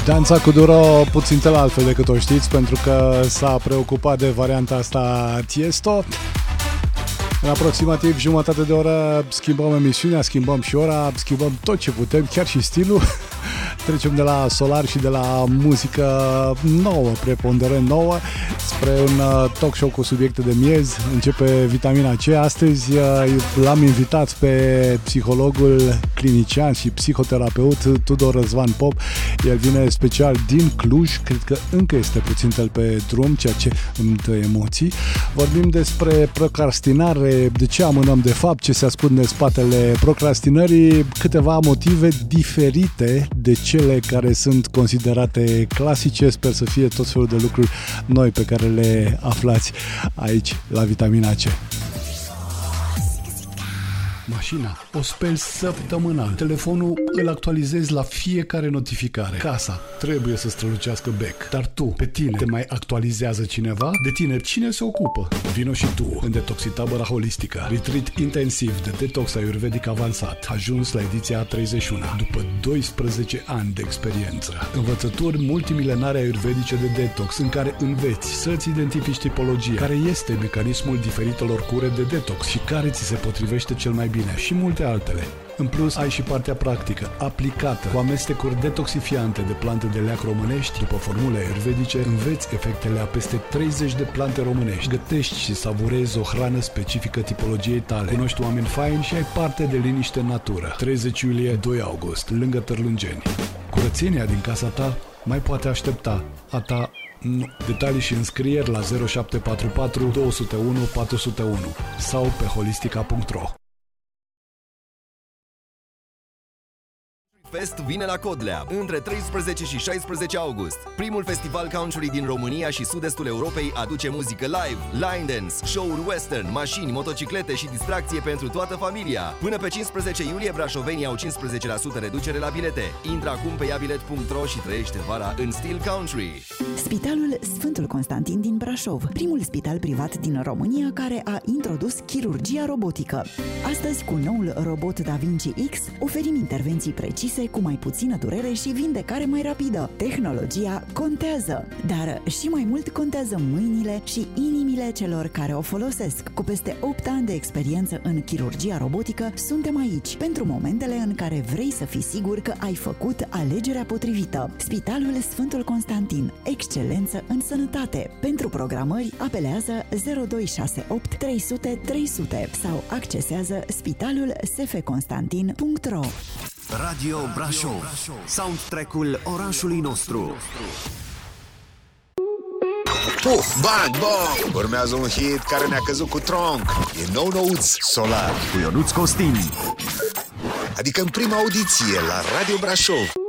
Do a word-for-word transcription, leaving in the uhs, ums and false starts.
Danța cu Duro puțin altfel decât o știți, pentru că s-a preocupat de varianta asta Tiesto. În aproximativ jumătate de oră schimbăm emisiunea, schimbăm și ora, schimbăm tot ce putem, chiar și stilul. Trecem de la solar și de la muzică nouă, preponderent nouă, spre un talk show cu subiecte de miez. Începe Vitamina C. Astăzi l-am invitat pe psihologul clinician și psihoterapeut Tudor Răzvan Pop. El vine special din Cluj, cred că încă este puțin tel pe drum, ceea ce îmi dă emoții. Vorbim despre procrastinare, de ce amânăm de fapt, ce se ascunde în spatele procrastinării, câteva motive diferite de cele care sunt considerate clasice. Sper să fie tot felul de lucruri noi pe care le aflați aici la Vitamina C. Mașina o speli săptămânal. Telefonul îl actualizezi la fiecare notificare. Casa trebuie să strălucească bec. Dar tu, pe tine, te mai actualizează cineva? De tine, cine se ocupă? Vino și tu în Detoxitabăra Holistică. Retreat intensiv de detox ayurvedic avansat. Ajuns la ediția a treizeci și unu. După doisprezece ani de experiență. Învățături multimilenare ayurvedice de detox în care înveți să-ți identifici tipologia, care este mecanismul diferitelor cure de detox și care ți se potrivește cel mai bine. Și multe altele. În plus, ai și partea practică, aplicată, cu amestecuri detoxifiante de plante de leac românești, după formule ayurvedice, înveți efectele a peste treizeci de plante românești, gătești și savurezi o hrană specifică tipologiei tale, cunoști oameni faini și ai parte de liniște în natură. treizeci iulie, doi august, lângă Târlângeni. Curățenia din casa ta mai poate aștepta. A ta nu. Detalii și înscrieri la zero șapte patru patru doi zero unu patru zero unu sau pe holistica punct ro. Fest vine la Codlea între treisprezece și șaisprezece august. Primul festival country din România și sud-estul Europei aduce muzică live, line dance, show-uri western, mașini, motociclete și distracție pentru toată familia. Până pe cincisprezece iulie, brașovenii au cincisprezece la sută reducere la bilete. Intră acum pe iabilet punct ro și trăiește vara în stil country. Spitalul Sfântul Constantin din Brașov, primul spital privat din România care a introdus chirurgia robotică. Astăzi, cu noul robot Da Vinci X, oferim intervenții precise cu mai puțină durere și vindecare mai rapidă. Tehnologia contează, dar și mai mult contează mâinile și inimile celor care o folosesc. Cu peste opt ani de experiență în chirurgia robotică, suntem aici pentru momentele în care vrei să fii sigur că ai făcut alegerea potrivită. Spitalul Sfântul Constantin, excelență în sănătate. Pentru programări, apelează zero doi șase opt trei zero zero trei zero zero sau accesează spitalul s f constantin punct ro. Radio Brașov, soundtrack-ul orașului nostru. Puf, bang, bang! Urmează un hit care ne-a căzut cu tronc. E nou nouț Solar cu Ionuț Costin. Adică în prima audiție la Radio Brașov.